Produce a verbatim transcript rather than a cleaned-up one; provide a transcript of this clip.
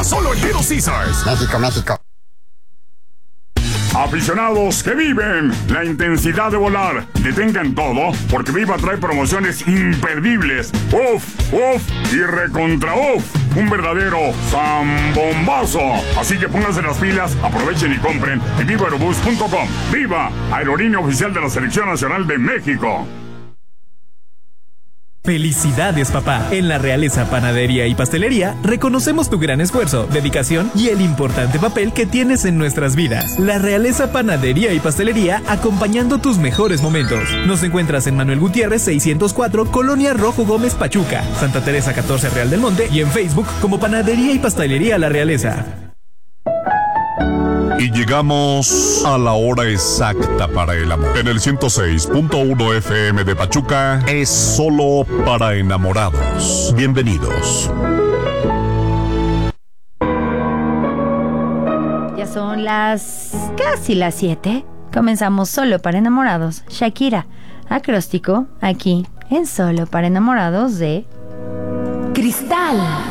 Solo en Little Caesars. México, México. Aficionados que viven la intensidad de volar, detengan todo, porque Viva trae promociones imperdibles. ¡Uf! ¡Uf! Y recontra uf. Un verdadero zambombazo. Así que pónganse las pilas, aprovechen y compren en viva aerobús punto com. ¡Viva! Aerolínea oficial de la Selección Nacional de México. ¡Felicidades, papá! En la Realeza Panadería y Pastelería reconocemos tu gran esfuerzo, dedicación y el importante papel que tienes en nuestras vidas. La Realeza Panadería y Pastelería acompañando tus mejores momentos. Nos encuentras en Manuel Gutiérrez seiscientos cuatro, Colonia Rojo Gómez, Pachuca, Santa Teresa catorce, Real del Monte, y en Facebook como Panadería y Pastelería La Realeza. Y llegamos a la hora exacta para el amor. En el ciento seis punto uno F M de Pachuca es solo para enamorados. Bienvenidos. Ya son las casi las siete. Comenzamos Solo para enamorados. Shakira, acróstico, aquí en Solo para enamorados de Cristal.